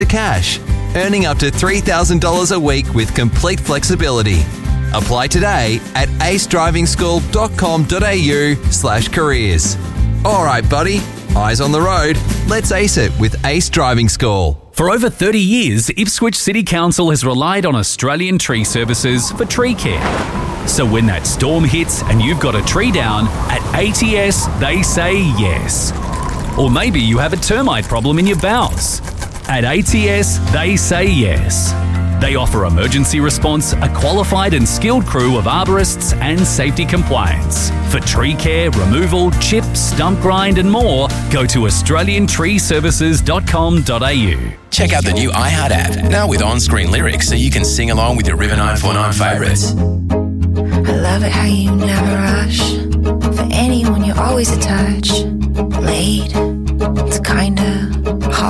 cash, earning up to $3,000 a week with complete flexibility. Apply today at acedrivingschool.com.au/careers. All right, buddy, eyes on the road. Let's ace it with Ace Driving School. For over 30 years, Ipswich City Council has relied on Australian Tree Services for tree care. So when that storm hits and you've got a tree down, at ATS they say yes. Or maybe you have a termite problem in your boughs. At ATS they say yes. They offer emergency response, a qualified and skilled crew of arborists and safety compliance. For tree care, removal, chip, stump grind and more, go to australiantreeservices.com.au. Check out the new iHeart app, now with on-screen lyrics so you can sing along with your River 949 favourites. I love it how you never rush. For anyone, you're always a touch late. It's kinda